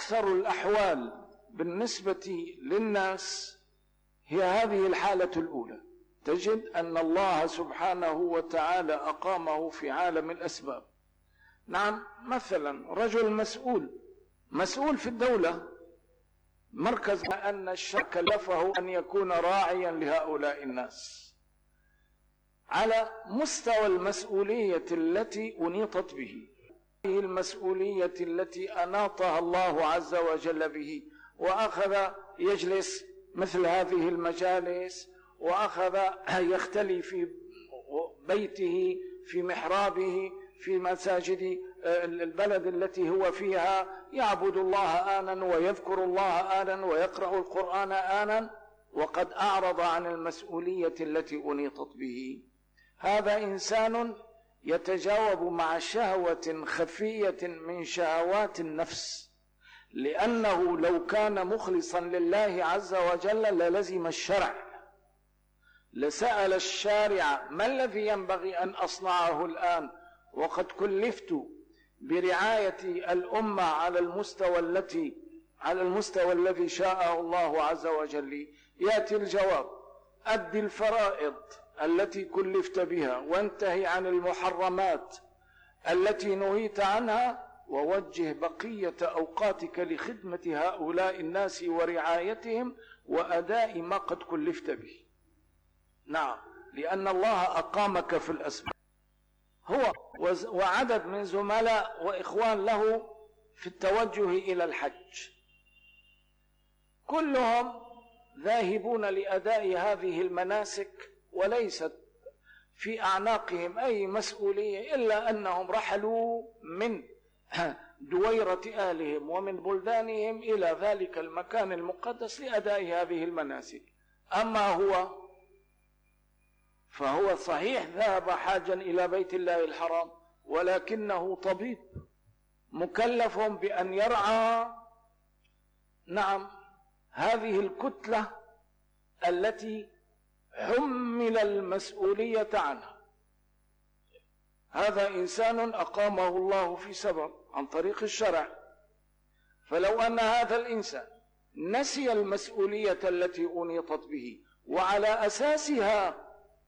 أكثر الأحوال بالنسبة للناس هي هذه الحالة الأولى. تجد أن الله سبحانه وتعالى أقامه في عالم الأسباب. نعم، مثلا رجل مسؤول في الدولة، مركز أن الشرع كلفه أن يكون راعيا لهؤلاء الناس على مستوى المسؤولية التي أنيطت به، هذه المسؤولية التي أناطها الله عز وجل به، وأخذ يجلس مثل هذه المجالس، وأخذ يختلي في بيته، في محرابه، في مساجد البلد التي هو فيها، يعبد الله آنا ويذكر الله آنا ويقرأ القرآن آنا، وقد أعرض عن المسؤولية التي أنيطت به. هذا إنسان يتجاوب مع شهوة خفية من شهوات النفس، لأنه لو كان مخلصا لله عز وجل للزم الشرع، لسأل الشارع ما الذي ينبغي أن أصنعه الآن، وقد كلفت برعاية الأمة على المستوى الذي شاءه الله عز وجل. يأتي الجواب: أد الفرائض التي كلفت بها، وانتهي عن المحرمات التي نهيت عنها، ووجه بقية أوقاتك لخدمة هؤلاء الناس ورعايتهم وأداء ما قد كلفت به. نعم، لأن الله أقامك في الأسباب. هو وعدد من زملاء وإخوان له في التوجه إلى الحج، كلهم ذاهبون لأداء هذه المناسك، وليست في أعناقهم أي مسؤولية إلا أنهم رحلوا من دويرة أهلهم ومن بلدانهم إلى ذلك المكان المقدس لأداء هذه المناسك. أما هو فهو صحيح ذهب حاجا إلى بيت الله الحرام، ولكنه طبيب مكلف بأن يرعى نعم هذه الكتلة التي حمل المسؤولية عنها. هذا إنسان أقامه الله في سبب عن طريق الشرع، فلو أن هذا الإنسان نسي المسؤولية التي أنيطت به وعلى أساسها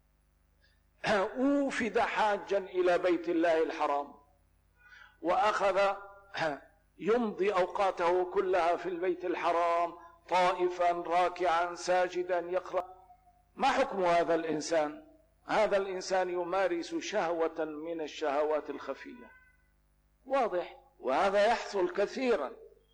أوفد حاجا إلى بيت الله الحرام، وأخذ يمضي أوقاته كلها في البيت الحرام طائفا راكعا ساجدا يقرأ، ما حكم هذا الإنسان؟ هذا الإنسان يمارس شهوة من الشهوات الخفية، واضح، وهذا يحصل كثيرا.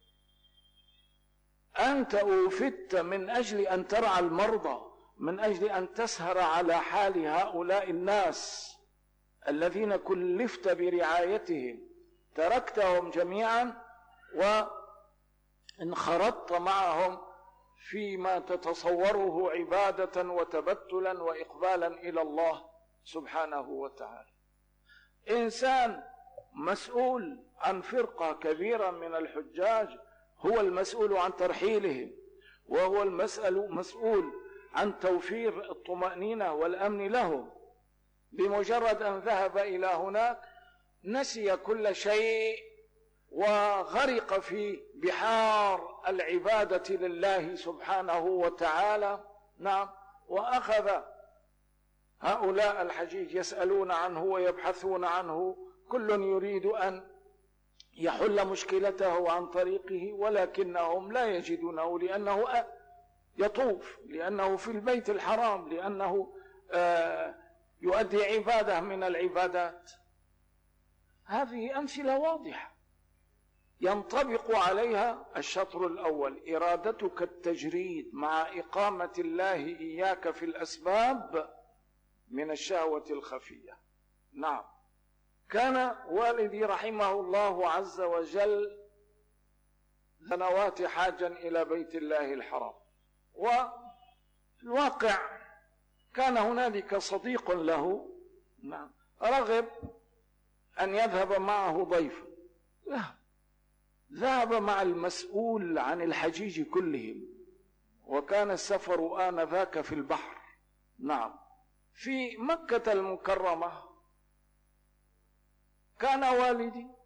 أنت أوفدت من أجل أن ترعى المرضى، من أجل أن تسهر على حال هؤلاء الناس الذين كلفت برعايتهم، تركتهم جميعا وانخرطت معهم فيما تتصوره عبادة وتبتلا وإقبالا إلى الله سبحانه وتعالى. إنسان مسؤول عن فرقة كبيرة من الحجاج، هو المسؤول عن ترحيلهم، وهو المسؤول عن توفير الطمأنينة والأمن لهم. بمجرد أن ذهب إلى هناك نسي كل شيء وغرق في بحار العبادة لله سبحانه وتعالى. نعم، وأخذ هؤلاء الحجيج يسألون عنه ويبحثون عنه، كل يريد أن يحل مشكلته عن طريقه، ولكنهم لا يجدونه، لأنه يطوف، لأنه في البيت الحرام، لأنه يؤدي عبادة من العبادات. هذه أمثلة واضحة ينطبق عليها الشطر الأول: إرادتك التجريد مع إقامة الله إياك في الأسباب من الشهوة الخفية. نعم، كان والدي رحمه الله عز وجل سنوات حاجا إلى بيت الله الحرام، والواقع كان هنالك صديق له رغب أن يذهب معه ضيفا، ذهب مع المسؤول عن الحجيج كلهم، وكان السفر آنذاك في البحر. نعم، في مكة المكرمة كان والدي